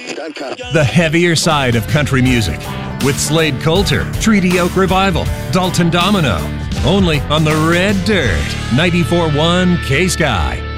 The heavier side of country music with Slade Coulter, Treaty Oak Revival, Dalton Domino. Only on the Red Dirt, 94.1 K-Sky.